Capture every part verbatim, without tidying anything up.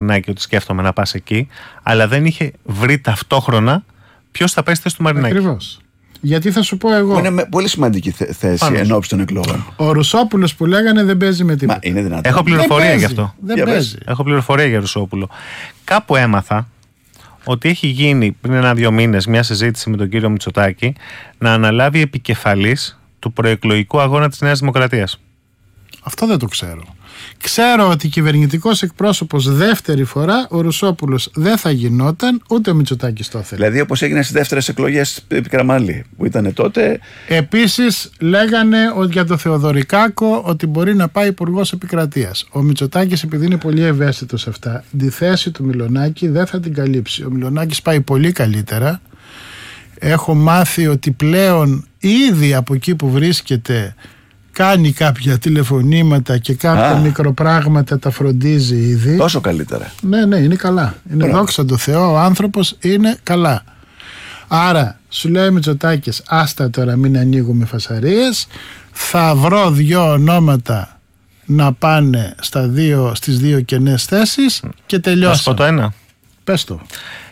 Μαρινάκη ότι σκέφτομαι να πας εκεί, αλλά δεν είχε βρει ταυτόχρονα ποιος θα πέσει θέση του Μαρινάκη. Ακριβώς. Γιατί θα σου πω εγώ. Είναι με πολύ σημαντική θέση ενώπιση των εκλογών. Ο Ρουσόπουλος που λέγανε δεν παίζει με τίποτα. Μα είναι δυνατόν. Έχω πληροφορία γι' αυτό. Δεν Για παίζει. Έχω πληροφορία για Ρουσόπουλο. Κάπου έμαθα ότι έχει γίνει πριν ένα-δύο μήνες μια συζήτηση με τον κύριο Μητσοτάκη να αναλάβει επικεφαλής του προεκλογικού αγώνα της Νέας Δημοκρατίας. Αυτό δεν το ξέρω. Ξέρω ότι κυβερνητικός εκπρόσωπος δεύτερη φορά ο Ρουσόπουλος δεν θα γινόταν, ούτε ο Μητσοτάκης το ήθελε. Δηλαδή όπως έγινε στις δεύτερες εκλογές επί Καραμανλή που ήταν τότε. Επίσης λέγανε ότι για το Θεοδωρικάκο ότι μπορεί να πάει υπουργός επικρατείας. Ο Μητσοτάκης, επειδή είναι πολύ ευαίσθητος σε αυτά, τη θέση του Μιλονάκη δεν θα την καλύψει. Ο Μιλονάκης πάει πολύ καλύτερα. Έχω μάθει ότι πλέον ήδη από εκεί που βρίσκεται κάνει κάποια τηλεφωνήματα και κάποια Α. μικροπράγματα τα φροντίζει ήδη. Τόσο καλύτερα. Ναι, ναι, είναι καλά. Είναι Μπράβο. δόξα τω Θεώ, ο άνθρωπος είναι καλά. Άρα, σου λέει ο Μητσοτάκης, άστα τώρα μην ανοίγουμε φασαρίες, θα βρω δυο ονόματα να πάνε στα δύο, στις δύο κενές θέσεις και τελειώσα. Θα σου πω το ένα. Πες το.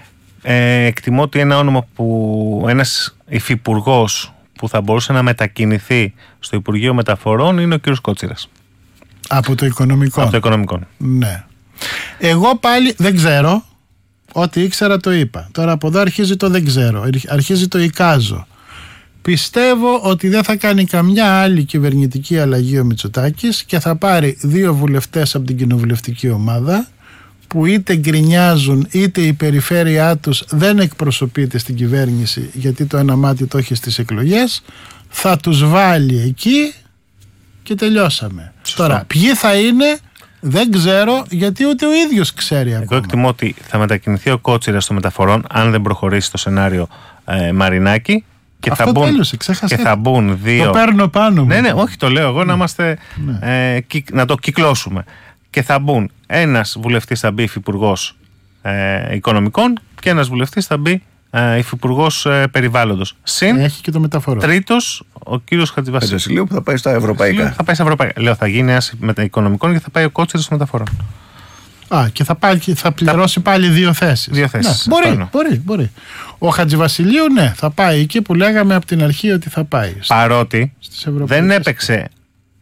Ε, εκτιμώ ότι ένα όνομα που ένας υφυπουργός που θα μπορούσε να μετακινηθεί στο Υπουργείο Μεταφορών είναι ο κύριος Κότσιρας. Από το οικονομικό. Από το οικονομικό. Ναι. Εγώ πάλι δεν ξέρω. Ό,τι ήξερα το είπα. Τώρα από εδώ αρχίζει το δεν ξέρω. Αρχίζει το εικάζω. Πιστεύω ότι δεν θα κάνει καμιά άλλη κυβερνητική αλλαγή ο Μητσοτάκης και θα πάρει δύο βουλευτές από την κοινοβουλευτική ομάδα που είτε γκρινιάζουν είτε η περιφέρειά τους δεν εκπροσωπείται στην κυβέρνηση γιατί το ένα μάτι το έχει στις εκλογές, θα τους βάλει εκεί και τελειώσαμε. Σωστό. Τώρα ποιοι θα είναι δεν ξέρω, γιατί ούτε ο ίδιος ξέρει ακόμα. Εγώ εκτιμώ ότι θα μετακινηθεί ο Κότσιρας στο Μεταφορών αν δεν προχωρήσει το σενάριο ε, Μαρινάκη και, Αυτό θα μπουν, τέλειωσε, ξέχασε. και θα μπουν δύο. Το παίρνω πάνω μου. Ναι, ναι, όχι, το λέω εγώ να, είμαστε, Ναι. ε, κυ, να το κυκλώσουμε. Και θα μπουν ένας βουλευτής θα μπει υφυπουργός ε, οικονομικών και ένας βουλευτής θα μπει ε, υφυπουργός ε, περιβάλλοντος. Συν Έχει και το μεταφορό. τρίτος ο κύριος Χατζηβασίλειου. Χατζηβασιλείου που θα πάει στα ευρωπαϊκά. Θα πάει στα ευρωπαϊκά. Λέω θα γίνει ένας μεταοικονομικών και θα πάει ο Κότσιρας στο Μεταφορών. Α, και θα, πάει, θα πληρώσει πάλι δύο θέσεις. Δύο θέσεις. Ναι, μπορεί, Πάνω. μπορεί, μπορεί. Ο Χατζηβασιλείου, ναι, θα πάει εκεί που λέγαμε από την αρχή ότι θα πάει. Παρότι Στις ευρωπαϊκές. δεν έπαιξε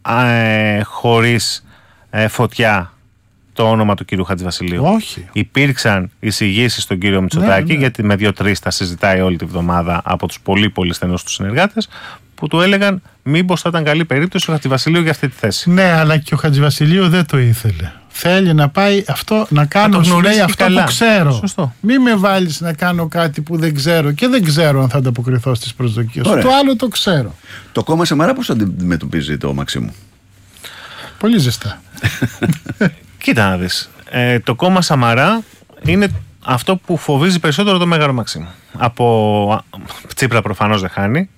ε, χωρίς ε, φωτιά το όνομα του κύριου Χατζηβασιλείου. Όχι. Υπήρξαν εισηγήσεις στον κύριο Μητσοτάκη, Ναι, ναι. γιατί με δύο-τρεις τα συζητάει όλη τη βδομάδα από τους πολύ πολύ στενούς του συνεργάτες, που του έλεγαν μήπως θα ήταν καλή περίπτωση ο Χατζηβασιλείου για αυτή τη θέση. Ναι, αλλά και ο Χατζηβασιλείου δεν το ήθελε. Θέλει να πάει αυτό, να κάνω, το σου γνωρίζει λέει και αυτό καλά. που ξέρω. Σωστό. Μη με βάλεις να κάνω κάτι που δεν ξέρω και δεν ξέρω αν θα ανταποκριθώ στις προσδοκίες σου. Ωραία. Το άλλο το ξέρω. Το κόμμα Σαμαρά πώς αντιμετωπίζει το Μαξίμου? Πολύ ζεστά. Κοίτα να δεις. Ε, το κόμμα Σαμαρά είναι αυτό που φοβίζει περισσότερο το Μέγαρο Μαξίμου. Από Τσίπρα προφανώς δεν χάνει.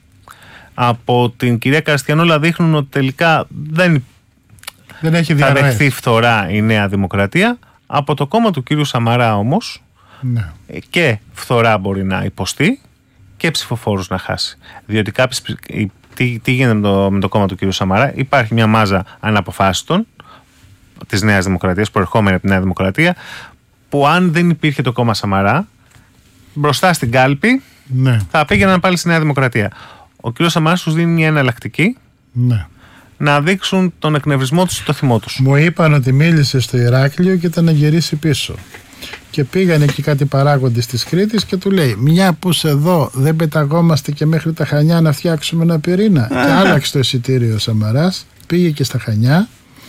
Από την κυρία Καριστιανόλα δείχνουν ότι τελικά δεν Δεν έχει θα διαρροές. δεχθεί φθορά η Νέα Δημοκρατία. Από το κόμμα του κύριου Σαμαρά όμως Ναι. και φθορά μπορεί να υποστεί και ψηφοφόρους να χάσει. Διότι κάποιες, τι, τι γίνεται με το, με το κόμμα του κύριου Σαμαρά? Υπάρχει μια μάζα αναποφάσιστων της Νέας Δημοκρατίας, προερχόμενη από τη Νέα Δημοκρατία, που αν δεν υπήρχε το κόμμα Σαμαρά, μπροστά στην κάλπη Ναι. θα πήγαιναν πάλι στη Νέα Δημοκρατία. Ο κύριος Σαμαράς τους δίνει μια εναλλακτική Ναι. να δείξουν τον εκνευρισμό τους και το θυμό τους. Μου είπαν ότι μίλησε στο Ηράκλειο και ήταν να γυρίσει πίσω. Και πήγανε εκεί κάτι παράγοντες της Κρήτης και του λέει: μια που σε εδώ δεν πεταγόμαστε και μέχρι τα Χανιά να φτιάξουμε ένα πυρήνα. Και άλλαξε το εισιτήριο ο Σαμαράς, πήγε και στα Χανιά,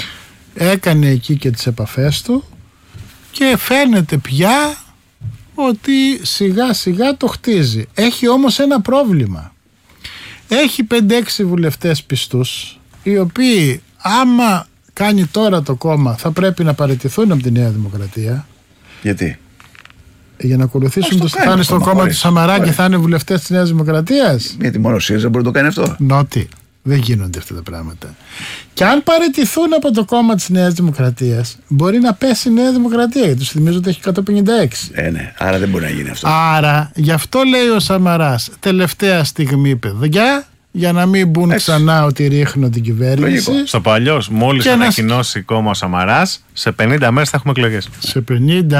έκανε εκεί και τις επαφές του και φαίνεται πια ότι σιγά σιγά το χτίζει. Έχει όμως ένα πρόβλημα. Έχει πέντε έξι βουλευτές πιστούς, οι οποίοι άμα κάνει τώρα το κόμμα θα πρέπει να παραιτηθούν από τη Νέα Δημοκρατία Γιατί? για να ακολουθήσουν Ας το το κάνει θα είναι το στο κόμμα, κόμμα του χωρίς. Σαμαρά και Ωραία. θα είναι βουλευτές της Νέας Δημοκρατίας. Γιατί μόνο ο ΣΥΡΙΖΑ μπορεί να το κάνει αυτό. Νότι. Δεν γίνονται αυτά τα πράγματα. Και αν παραιτηθούν από το κόμμα της Νέας Δημοκρατίας, μπορεί να πέσει η Νέα Δημοκρατία, γιατί τους θυμίζω ότι έχει εκατόν πενήντα έξι. Ε, ναι, άρα δεν μπορεί να γίνει αυτό. Άρα, γι' αυτό λέει ο Σαμαράς, τελευταία στιγμή, παιδιά, για να μην μπουν Έτσι. ξανά ότι ρίχνω την κυβέρνηση. Λογικό. Στο παλιό, μόλις Και ένας- ανακοινώσει κόμμα ο Σαμαράς, σε πενήντα μέρες θα έχουμε εκλογές. Σε πενήντα